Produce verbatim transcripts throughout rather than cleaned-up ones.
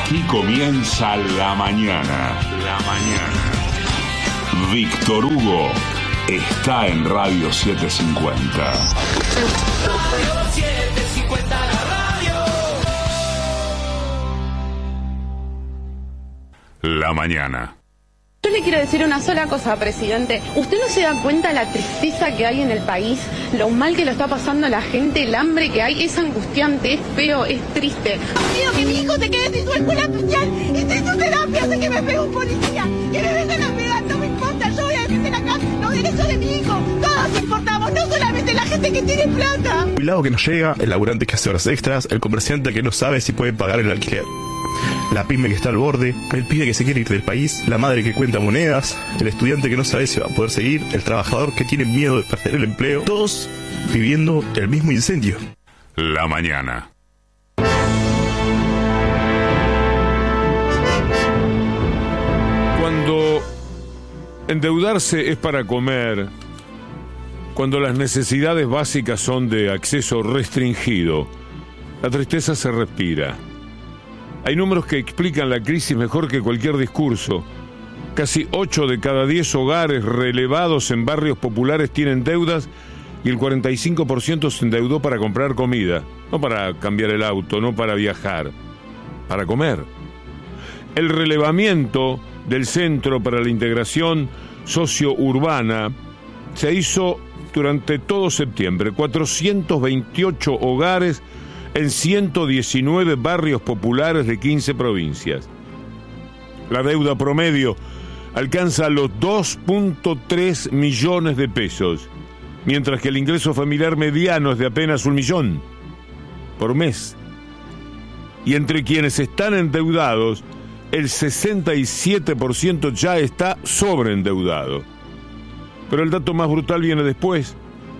Aquí comienza La Mañana. La Mañana. Víctor Hugo está en Radio setecientos cincuenta. Radio setecientos cincuenta, la radio. La Mañana. Yo le quiero decir una sola cosa, presidente. ¿Usted no se da cuenta de la tristeza que hay en el país? Lo mal que lo está pasando la gente, el hambre que hay, es angustiante, es feo, es triste. Quiero que mi hijo se quede sin su escuela oficial y sin su terapia, hace que me pegue un policía, que me vengan a pegar, no me importa, yo voy a defender acá los derechos de mi hijo. Todos importamos, no solamente la gente que tiene plata. El jubilado que no llega, el laburante que hace horas extras, el comerciante que no sabe si puede pagar el alquiler, la pyme que está al borde, el pibe que se quiere ir del país, la madre que cuenta monedas, el estudiante que no sabe si va a poder seguir, el trabajador que tiene miedo de perder el empleo, todos viviendo el mismo incendio. La Mañana. Cuando endeudarse es para comer, cuando las necesidades básicas son de acceso restringido, la tristeza se respira. Hay números que explican la crisis mejor que cualquier discurso. Casi ocho de cada diez hogares relevados en barrios populares tienen deudas y el cuarenta y cinco por ciento se endeudó para comprar comida, no para cambiar el auto, no para viajar, para comer. El relevamiento del Centro para la Integración Sociourbana se hizo durante todo septiembre. cuatrocientos veintiocho hogares en ciento diecinueve barrios populares de quince provincias. La deuda promedio alcanza los dos punto tres millones de pesos, mientras que el ingreso familiar mediano es de apenas un millón por mes. Y entre quienes están endeudados, el sesenta y siete por ciento ya está sobreendeudado. Pero el dato más brutal viene después.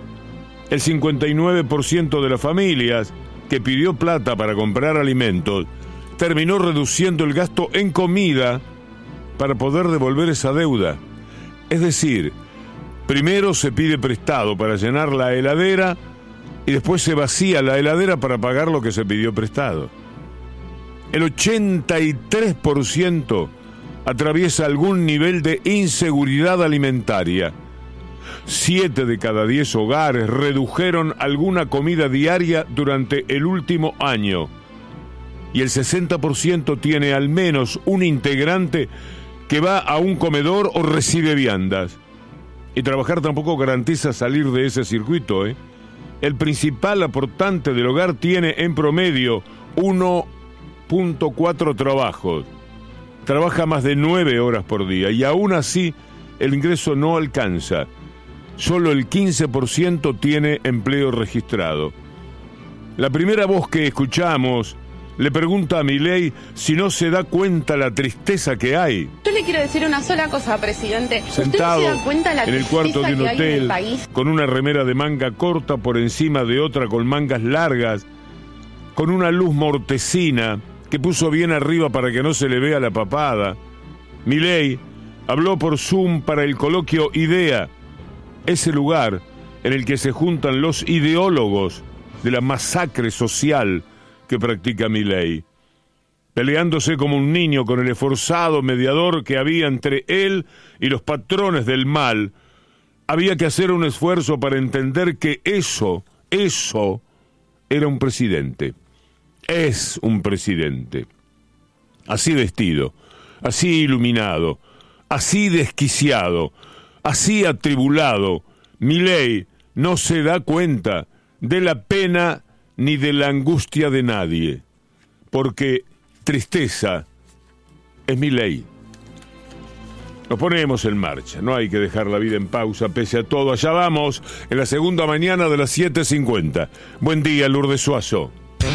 El cincuenta y nueve por ciento de las familias que pidió plata para comprar alimentos terminó reduciendo el gasto en comida para poder devolver esa deuda. Es decir, primero se pide prestado para llenar la heladera y después se vacía la heladera para pagar lo que se pidió prestado. El ochenta y tres por ciento atraviesa algún nivel de inseguridad alimentaria. Siete de cada diez hogares redujeron alguna comida diaria durante el último año. Y el sesenta por ciento tiene al menos un integrante que va a un comedor o recibe viandas. Y trabajar tampoco garantiza salir de ese circuito, ¿eh? El principal aportante del hogar tiene en promedio uno punto cuatro trabajos. Trabaja más de nueve horas por día y aún así el ingreso no alcanza. Solo el quince por ciento tiene empleo registrado. La primera voz que escuchamos le pregunta a Milei si no se da cuenta la tristeza que hay. Yo le quiero decir una sola cosa, presidente. Sentado ¿Usted no se da cuenta de la en el cuarto de un tristeza que hay en el hotel, país? con una remera de manga corta por encima de otra con mangas largas, con una luz mortecina que puso bien arriba para que no se le vea la papada, Milei habló por Zoom para el coloquio IDEA, ese lugar en el que se juntan los ideólogos de la masacre social que practica Milei, peleándose como un niño con el esforzado mediador que había entre él y los patrones del mal. Había que hacer un esfuerzo para entender que eso, eso era un presidente. Es un presidente. Así vestido, así iluminado, así desquiciado, así atribulado, Milei no se da cuenta de la pena ni de la angustia de nadie, porque tristeza es Milei. Nos ponemos en marcha, no hay que dejar la vida en pausa pese a todo. Allá vamos, en la segunda mañana de las siete cincuenta. Buen día, Lourdes Suazo.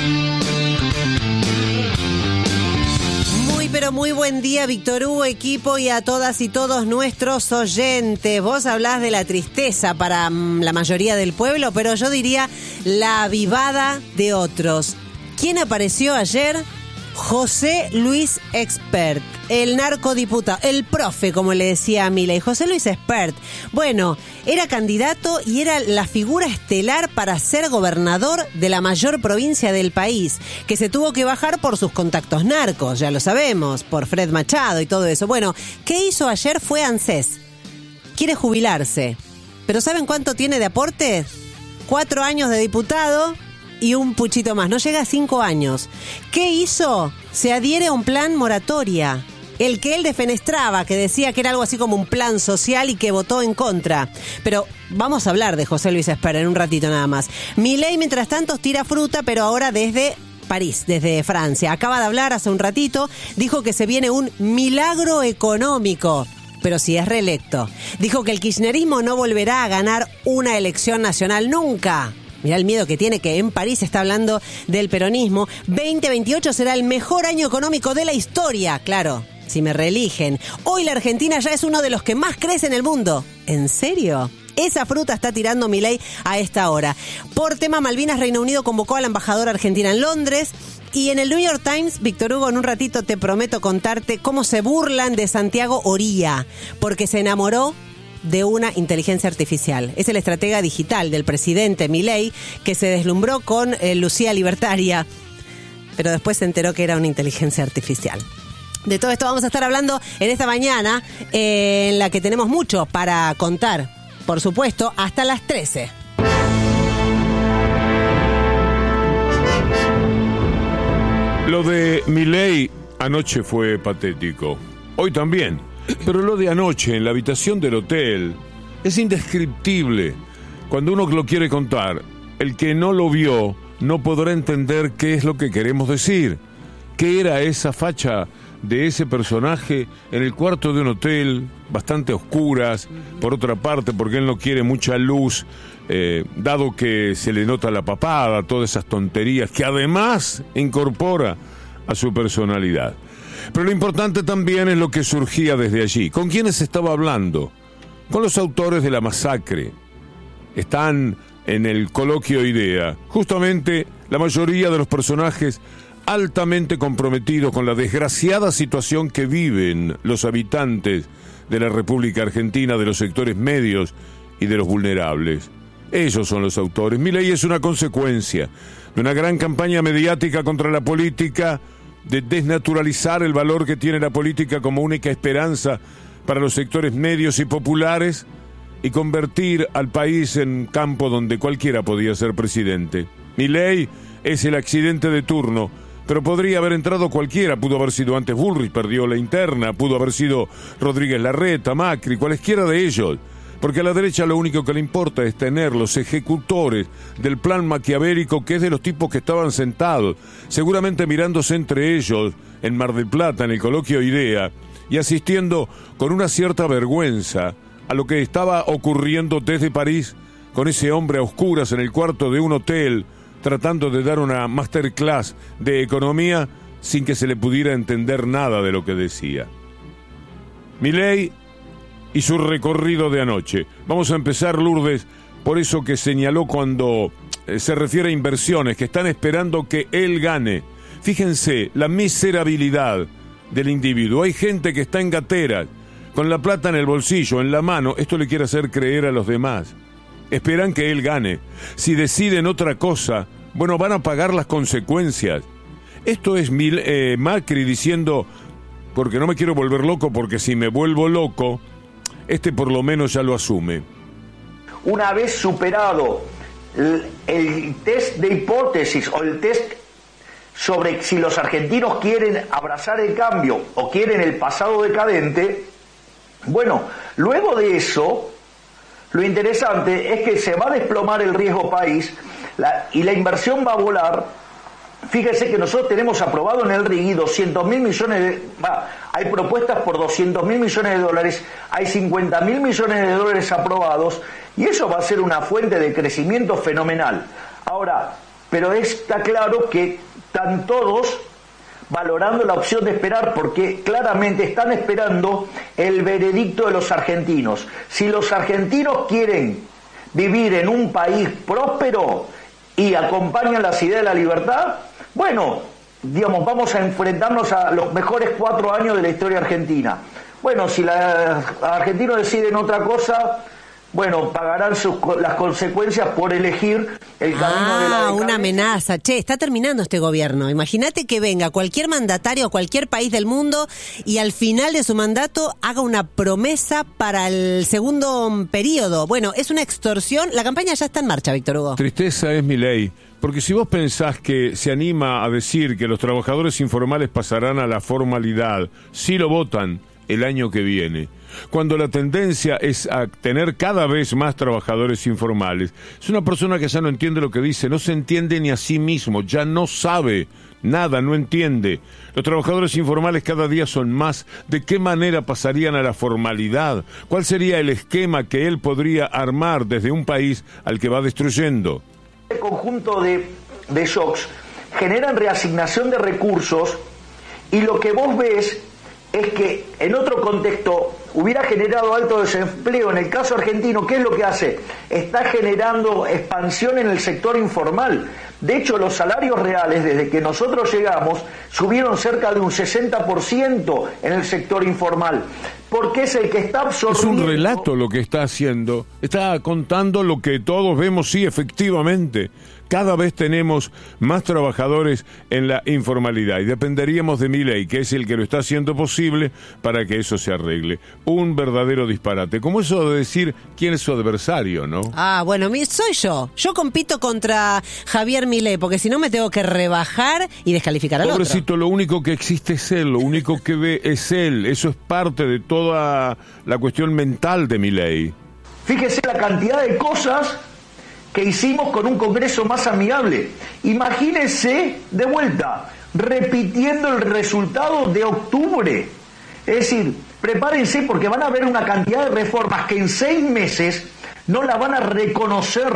Pero muy buen día, Víctor Hugo, equipo, y a todas y todos nuestros oyentes. Vos hablás de la tristeza para mm, la mayoría del pueblo, pero yo diría la avivada de otros. ¿Quién apareció ayer? José Luis Expert. el narcodiputado, el profe, como le decía a Milei, José Luis Espert. Bueno, era candidato y era la figura estelar para ser gobernador de la mayor provincia del país, que se tuvo que bajar por sus contactos narcos, ya lo sabemos, por Fred Machado y todo eso. Bueno, ¿qué hizo ayer? Fue ANSES. Quiere jubilarse. ¿Pero saben cuánto tiene de aporte? Cuatro años de diputado y un puchito más. No llega a cinco años. ¿Qué hizo? Se adhiere a un plan moratoria. El que él defenestraba, que decía que era algo así como un plan social y que votó en contra. Pero vamos a hablar de José Luis Espert en un ratito nada más. Milei, mientras tanto, tira fruta, pero ahora desde París, desde Francia. Acaba de hablar hace un ratito, dijo que se viene un milagro económico, pero si es reelecto. Dijo que el kirchnerismo no volverá a ganar una elección nacional nunca. Mirá el miedo que tiene, que en París se está hablando del peronismo. veinte veintiocho será el mejor año económico de la historia, claro, si me reeligen. Hoy la Argentina ya es uno de los que más crece en el mundo. ¿En serio? Esa fruta está tirando Milei a esta hora. Por tema Malvinas, Reino Unido convocó a la embajadora argentina en Londres. Y en el New York Times, Víctor Hugo, en un ratito te prometo contarte cómo se burlan de Santiago Oría, porque se enamoró de una inteligencia artificial. Es el estratega digital del presidente Milei, que se deslumbró con eh, Lucía Libertaria, pero después se enteró que era una inteligencia artificial. De todo esto vamos a estar hablando en esta mañana, eh, en la que tenemos mucho para contar, por supuesto, hasta las trece. Lo de Milei anoche fue patético. Hoy también. Pero lo de anoche en la habitación del hotel es indescriptible. Cuando uno lo quiere contar, el que no lo vio no podrá entender qué es lo que queremos decir. ¿Qué era esa facha de ese personaje en el cuarto de un hotel, bastante oscuras, por otra parte, porque él no quiere mucha luz, eh, dado que se le nota la papada, todas esas tonterías que además incorpora a su personalidad? Pero lo importante también es lo que surgía desde allí. ¿Con quiénes estaba hablando? Con los autores de la masacre. Están en el coloquio IDEA. Justamente la mayoría de los personajes altamente comprometidos con la desgraciada situación que viven los habitantes de la República Argentina, de los sectores medios y de los vulnerables. Ellos son los autores. Milei es una consecuencia de una gran campaña mediática contra la política, de desnaturalizar el valor que tiene la política como única esperanza para los sectores medios y populares y convertir al país en un campo donde cualquiera podía ser presidente. Milei es el accidente de turno, pero podría haber entrado cualquiera. Pudo haber sido antes Bullrich, perdió la interna, pudo haber sido Rodríguez Larreta, Macri, cualesquiera de ellos. Porque a la derecha lo único que le importa es tener los ejecutores del plan maquiavélico, que es de los tipos que estaban sentados, seguramente mirándose entre ellos en Mar del Plata, en el coloquio IDEA, y asistiendo con una cierta vergüenza a lo que estaba ocurriendo desde París, con ese hombre a oscuras en el cuarto de un hotel, tratando de dar una masterclass de economía sin que se le pudiera entender nada de lo que decía. Milei y su recorrido de anoche. Vamos a empezar, Lourdes, por eso que señaló cuando eh, se refiere a inversiones, que están esperando que él gane. Fíjense, la miserabilidad del individuo. Hay gente que está en gateras, con la plata en el bolsillo, en la mano. Esto le quiere hacer creer a los demás. Esperan que él gane. Si deciden otra cosa, bueno, van a pagar las consecuencias. Esto es Mil, eh, Macri diciendo, porque no me quiero volver loco, porque si me vuelvo loco, este por lo menos ya lo asume. Una vez superado el, el test de hipótesis o el test sobre si los argentinos quieren abrazar el cambio o quieren el pasado decadente, bueno, luego de eso, lo interesante es que se va a desplomar el riesgo país la, y la inversión va a volar. Fíjese que nosotros tenemos aprobado en el R I G I doscientos mil millones de... Va, hay propuestas por doscientos mil millones de dólares, hay cincuenta mil millones de dólares aprobados, y eso va a ser una fuente de crecimiento fenomenal. Ahora, pero está claro que están todos valorando la opción de esperar, porque claramente están esperando el veredicto de los argentinos. Si los argentinos quieren vivir en un país próspero y acompañan las ideas de la libertad, bueno, digamos, vamos a enfrentarnos a los mejores cuatro años de la historia argentina. Bueno, si la, los argentinos deciden otra cosa, bueno, pagarán sus, las consecuencias por elegir el camino ah, de la decadencia. Una amenaza. Che, está terminando este gobierno. Imagínate que venga cualquier mandatario a cualquier país del mundo y al final de su mandato haga una promesa para el segundo periodo. Bueno, es una extorsión. La campaña ya está en marcha, Víctor Hugo. Tristeza es Milei. Porque si vos pensás que se anima a decir que los trabajadores informales pasarán a la formalidad, si lo votan el año que viene, cuando la tendencia es a tener cada vez más trabajadores informales, es una persona que ya no entiende lo que dice, no se entiende ni a sí mismo, ya no sabe nada, no entiende. Los trabajadores informales cada día son más. ¿De qué manera pasarían a la formalidad? ¿Cuál sería el esquema que él podría armar desde un país al que va destruyendo? Este conjunto de, de shocks generan reasignación de recursos y lo que vos ves es que en otro contexto hubiera generado alto desempleo. En el caso argentino, ¿qué es lo que hace? Está generando expansión en el sector informal. De hecho, los salarios reales, desde que nosotros llegamos, subieron cerca de un sesenta por ciento en el sector informal, porque es el que está absorbiendo... Es un relato lo que está haciendo. Está contando lo que todos vemos, sí, efectivamente. Cada vez tenemos más trabajadores en la informalidad y dependeríamos de Milei, que es el que lo está haciendo posible para que eso se arregle. Un verdadero disparate. Como eso de decir quién es su adversario, ¿no? Ah, bueno, soy yo. Yo compito contra Javier Milei, porque si no me tengo que rebajar y descalificar al Pobrecito, otro. Lo único que existe es él, lo único que ve es él. Eso es parte de toda la cuestión mental de Milei. Fíjese la cantidad de cosas que hicimos con un Congreso más amigable. Imagínense, de vuelta, repitiendo el resultado de octubre. Es decir, prepárense porque van a haber una cantidad de reformas que en seis meses no la van a reconocer.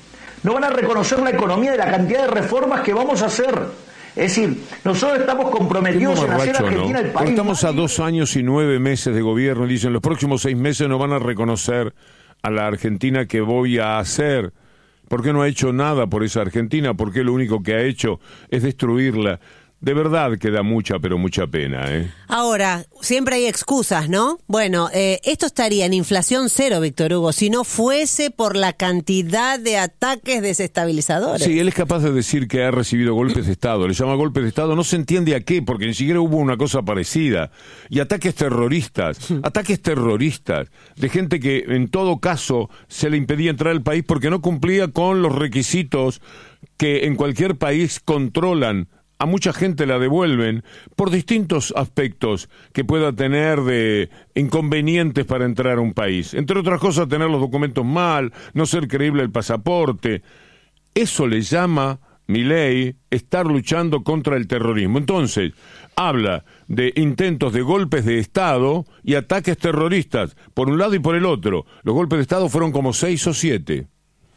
No van a reconocer la economía de la cantidad de reformas que vamos a hacer. Es decir, nosotros estamos comprometidos en hacer Argentina, ¿no?, el país. Estamos a dos años y nueve meses de gobierno y dicen los próximos seis meses no van a reconocer a la Argentina que voy a hacer. ¿Por qué no ha hecho nada por esa Argentina? ¿Por qué lo único que ha hecho es destruirla? De verdad que da mucha, pero mucha pena, ¿eh? Ahora, siempre hay excusas, ¿no? Bueno, eh, esto estaría en inflación cero, Víctor Hugo, si no fuese por la cantidad de ataques desestabilizadores. Sí, él es capaz de decir que ha recibido golpes de Estado. Le llama golpes de Estado, no se entiende a qué, porque ni siquiera hubo una cosa parecida. Y ataques terroristas, ataques terroristas, de gente que en todo caso se le impedía entrar al país porque no cumplía con los requisitos que en cualquier país controlan. A mucha gente la devuelven por distintos aspectos que pueda tener de inconvenientes para entrar a un país. Entre otras cosas, tener los documentos mal, no ser creíble el pasaporte. Eso le llama Milei estar luchando contra el terrorismo. Entonces, habla de intentos de golpes de Estado y ataques terroristas, por un lado y por el otro. Los golpes de Estado fueron como seis o siete.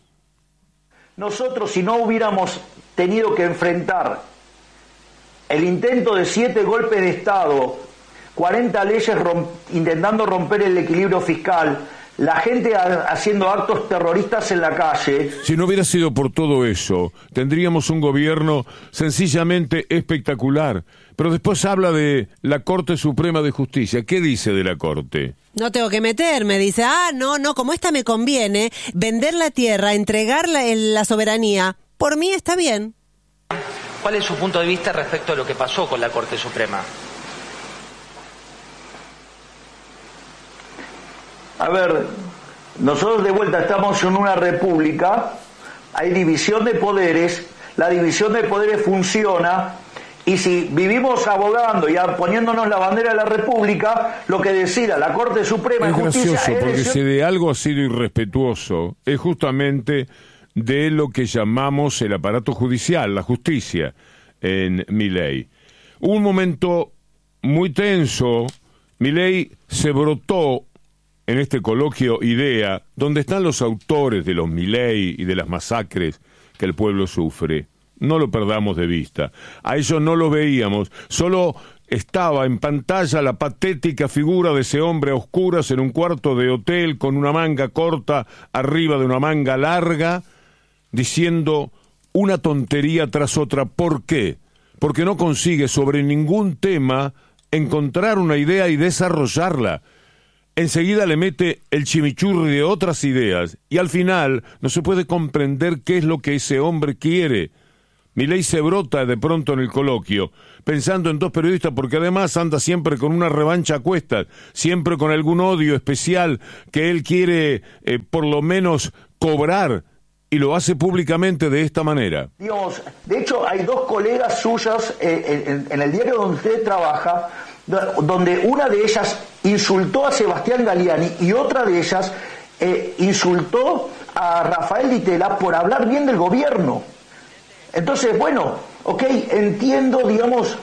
Nosotros, si no hubiéramos tenido que enfrentar el intento de siete golpes de Estado, cuarenta leyes romp- intentando romper el equilibrio fiscal, la gente ha- haciendo actos terroristas en la calle. Si no hubiera sido por todo eso, tendríamos un gobierno sencillamente espectacular. Pero después habla de la Corte Suprema de Justicia. ¿Qué dice de la Corte? No tengo que meterme, dice, ah, no, no, como esta me conviene, vender la tierra, entregar la, la soberanía, por mí está bien. ¿Cuál es su punto de vista respecto a lo que pasó con la Corte Suprema? A ver, nosotros de vuelta estamos en una república, hay división de poderes, la división de poderes funciona, y si vivimos abogando y poniéndonos la bandera de la república, lo que decida la Corte Suprema de Justicia... Es gracioso, porque decisión... si de algo ha sido irrespetuoso, es justamente de lo que llamamos el aparato judicial, la justicia, en Milei. Un momento muy tenso, Milei se brotó en este coloquio IDEA, donde están los autores de los Milei y de las masacres que el pueblo sufre. No lo perdamos de vista. A ellos no lo veíamos, solo estaba en pantalla la patética figura de ese hombre a oscuras en un cuarto de hotel con una manga corta arriba de una manga larga, diciendo una tontería tras otra. ¿Por qué? porque no consigue sobre ningún tema encontrar una idea y desarrollarla. Enseguida le mete el chimichurri de otras ideas y al final no se puede comprender qué es lo que ese hombre quiere. Milei se brota de pronto en el coloquio, pensando en dos periodistas, porque además anda siempre con una revancha a cuestas, siempre con algún odio especial que él quiere eh, por lo menos cobrar, y lo hace públicamente de esta manera. Digamos, de hecho, hay dos colegas suyas eh, en, en el diario donde usted trabaja, donde una de ellas insultó a Sebastián Galliani y otra de ellas eh, insultó a Rafael Ditela por hablar bien del gobierno. Entonces, bueno, ok, entiendo, digamos...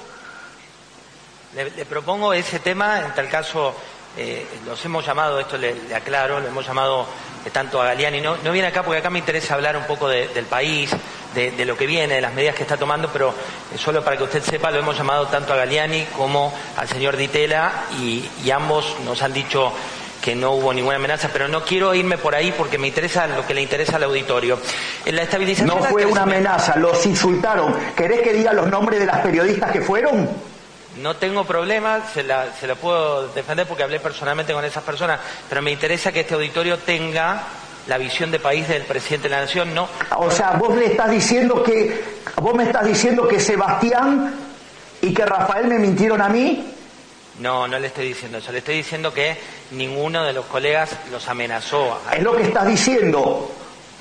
Le, le propongo ese tema, en tal caso, eh, los hemos llamado, esto le, le aclaro, lo hemos llamado eh, tanto a Galliani, no, no viene acá porque acá me interesa hablar un poco de, del país, de, de lo que viene, de las medidas que está tomando, pero eh, solo para que usted sepa, lo hemos llamado tanto a Galliani como al señor Ditela y, y ambos nos han dicho que no hubo ninguna amenaza, pero no quiero irme por ahí porque me interesa lo que le interesa al auditorio. En la estabilización... No fue una amenaza, los insultaron. ¿Querés que diga los nombres de las periodistas que fueron? No tengo problema, se la, se la puedo defender porque hablé personalmente con esas personas, pero me interesa que este auditorio tenga la visión de país del presidente de la Nación, ¿no? O sea, vos le estás diciendo que, vos me estás diciendo que Sebastián y que Rafael me mintieron a mí. No, no le estoy diciendo eso, le estoy diciendo que ninguno de los colegas los amenazó. Es lo que estás diciendo.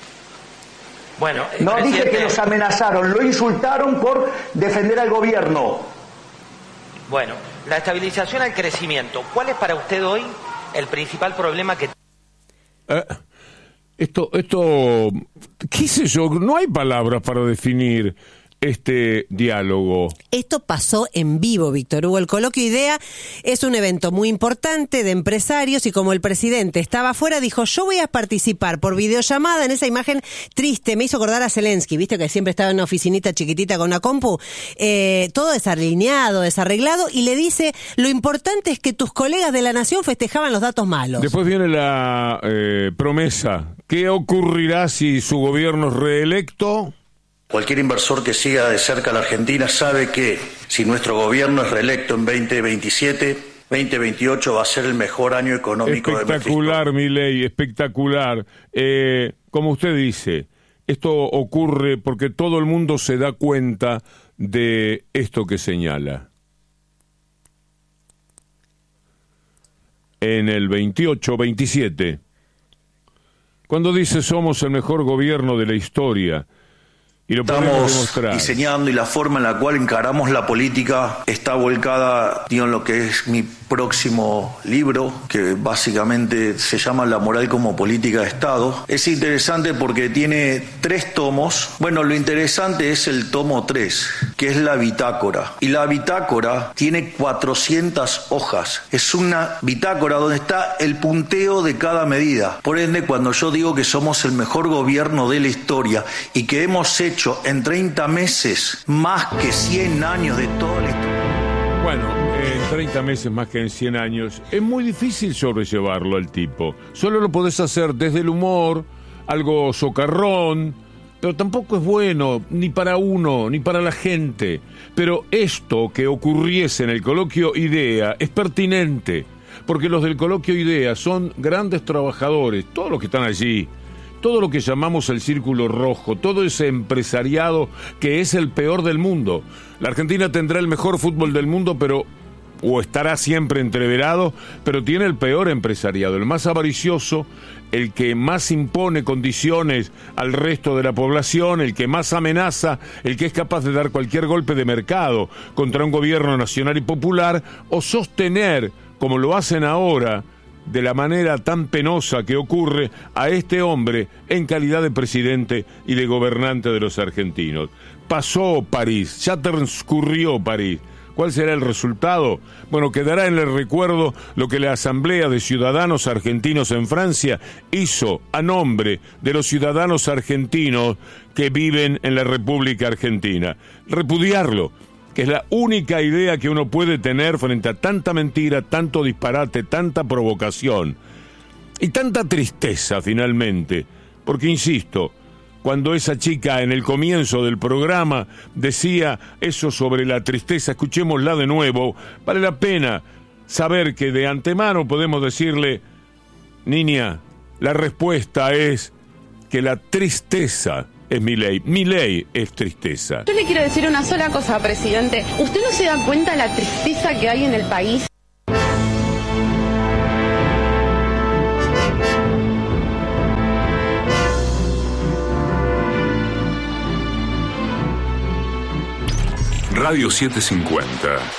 Bueno, no presidente... dije que los amenazaron, lo insultaron por defender al gobierno. Bueno, la estabilización al crecimiento. ¿Cuál es para usted hoy el principal problema que... Eh, esto, esto, qué sé yo, no hay palabras para definir este diálogo. Esto pasó en vivo, Víctor Hugo. El Coloquio IDEA es un evento muy importante de empresarios y como el presidente estaba afuera, dijo, yo voy a participar por videollamada en esa imagen triste. Me hizo acordar a Zelensky, viste que siempre estaba en una oficinita chiquitita con una compu, eh, todo desalineado, desarreglado, y le dice, lo importante es que tus colegas de la Nación festejaban los datos malos. Después viene la eh, promesa. ¿Qué ocurrirá si su gobierno es reelecto? Cualquier inversor que siga de cerca a la Argentina sabe que si nuestro gobierno es reelecto en veinte veintisiete, veinte veintiocho va a ser el mejor año económico de nuestra historia. Espectacular, Milei, espectacular. Eh, como usted dice, esto ocurre porque todo el mundo se da cuenta de esto que señala. En el veintiocho veintisiete, cuando dice somos el mejor gobierno de la historia, y lo podemos demostrar. Estamos diseñando y la forma en la cual encaramos la política está volcada, digo, en lo que es mi próximo libro, que básicamente se llama La moral como política de Estado. Es interesante porque tiene tres tomos. Bueno, lo interesante es el tomo tres, que es la bitácora. Y la bitácora tiene cuatrocientas hojas. Es una bitácora donde está el punteo de cada medida. Por ende, cuando yo digo que somos el mejor gobierno de la historia y que hemos hecho en treinta meses más que cien años de toda la historia. Bueno, en treinta meses más que en cien años, es muy difícil sobrellevarlo al tipo. Solo lo podés hacer desde el humor, algo socarrón, pero tampoco es bueno ni para uno, ni para la gente. Pero esto que ocurriese en el Coloquio IDEA es pertinente, porque los del Coloquio IDEA son grandes trabajadores, todos los que están allí. Todo lo que llamamos el círculo rojo, todo ese empresariado que es el peor del mundo. La Argentina tendrá el mejor fútbol del mundo, pero o estará siempre entreverado, pero tiene el peor empresariado, el más avaricioso, el que más impone condiciones al resto de la población, el que más amenaza, el que es capaz de dar cualquier golpe de mercado contra un gobierno nacional y popular, o sostener, como lo hacen ahora, de la manera tan penosa que ocurre a este hombre en calidad de presidente y de gobernante de los argentinos. Pasó París, ya transcurrió París. ¿Cuál será el resultado? Bueno, quedará en el recuerdo lo que la Asamblea de Ciudadanos Argentinos en Francia hizo a nombre de los ciudadanos argentinos que viven en la República Argentina. Repudiarlo, que es la única idea que uno puede tener frente a tanta mentira, tanto disparate, tanta provocación y tanta tristeza finalmente, porque insisto, cuando esa chica en el comienzo del programa decía eso sobre la tristeza. Escuchémosla de nuevo. Vale la pena saber que de antemano podemos decirle, niña, la respuesta es que la tristeza es Milei. Milei es tristeza. Yo le quiero decir una sola cosa, presidente. ¿Usted no se da cuenta la tristeza que hay en el país? Radio setecientos cincuenta.